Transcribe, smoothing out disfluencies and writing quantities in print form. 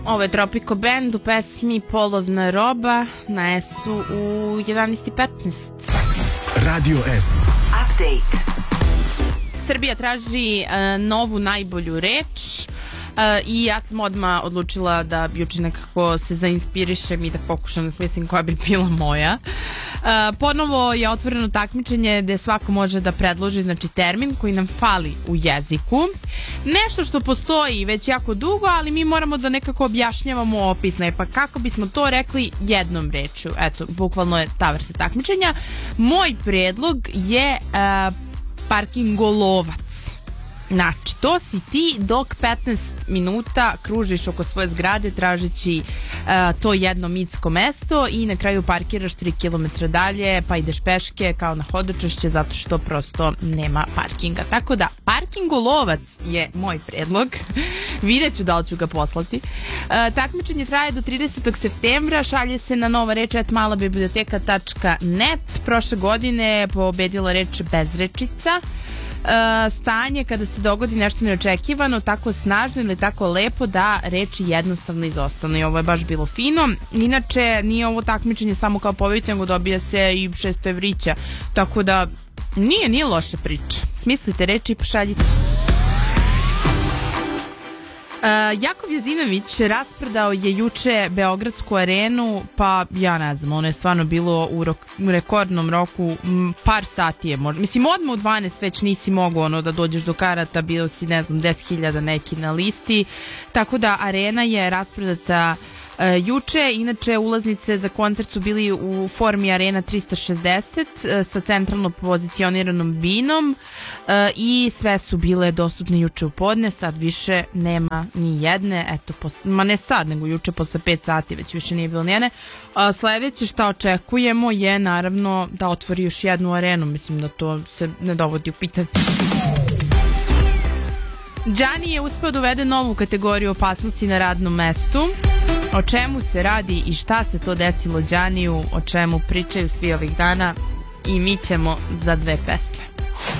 Ovo je Tropico Band u pesmi Polovna roba na S-u u 11:15. Radio S. Update. Srbija traži novu najbolju reč i ja sam odmah odlučila da juče nekako se zainspirišem i da pokušam da smislim koja bi bila moja. Ponovo je otvoreno takmičenje gde svako može da predloži termin koji nam fali u jeziku. Nešto što postoji već jako dugo, ali mi moramo da nekako objašnjavamo opisno. Pa kako bismo to rekli jednom rečju? Eto, bukvalno je ta vrsta takmičenja. Moj predlog je parkingolovac. Znači, to si ti dok 15 minuta kružiš oko svoje zgrade tražeći to jedno mitsko mesto i na kraju parkiraš 3 km dalje pa ideš peške kao na hodočašće zato što prosto nema parkinga. Tako da, parkingolovac je moj predlog. Vidjet ću da li ću ga poslati. Takmičenje traje do 30. septembra, šalje se na novareč@malabiblioteka.net. Prošle godine je pobedila reč bezrečica. Stanje kada se dogodi nešto neočekivano, tako snažno ili tako lepo da reči jednostavno izostanu i ovo je baš bilo fino. Inače, nije ovo takmičenje samo kao pobediti, nego dobija se i 600 evrića, tako da nije loša priča. Smislite reči i pošaljite. Jakov Jozinović raspredao je juče Beogradsku arenu, pa ja ne znam, ono je stvarno bilo u rekordnom roku, par sati je možda. Mislim, odmah u 12 već nisi mogao da dođeš do karata, bio si, ne znam, 10.000 neki na listi, tako da arena je raspredata juče. Inače, ulaznice za koncert su bili u formi Arena 360 sa centralno pozicioniranom binom i sve su bile dostupne juče u podne, sad više nema ni jedne, eto, ma ne sad, nego juče posle 5 sati već više nije bilo ni jedne. Sledeće šta očekujemo je naravno da otvori još jednu arenu, mislim da to se ne dovodi u pitanje. Đani je uspeo da uvede novu kategoriju opasnosti na radnom mestu. O čemu se radi i šta se to desilo Đaniju, o čemu pričaju svi ovih dana i mi ćemo za 2 pesme.